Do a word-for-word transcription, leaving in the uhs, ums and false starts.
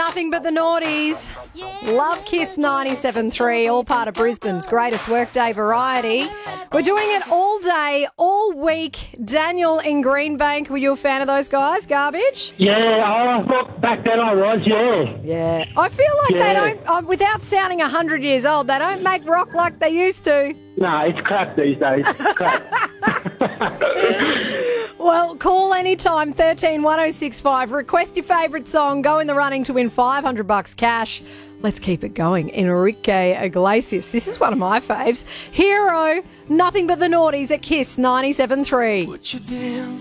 Nothing but the noughties. Love Kiss ninety-seven point three, all part of Brisbane's greatest workday variety. We're doing it all day, all week. Daniel in Greenbank, were you a fan of those guys, Garbage? Yeah, oh, I thought back then I was, yeah. Yeah. I feel like Yeah. they don't, uh, without sounding one hundred years old, they don't make rock like they used to. No, it's crap these days. Crap. Well, call anytime, thirteen one oh six five. Request your favourite song. Go in the running to win five hundred bucks cash. Let's keep it going. Enrique Iglesias. This is one of my faves. Hero, Nothing but the noughties at Kiss ninety-seven point three.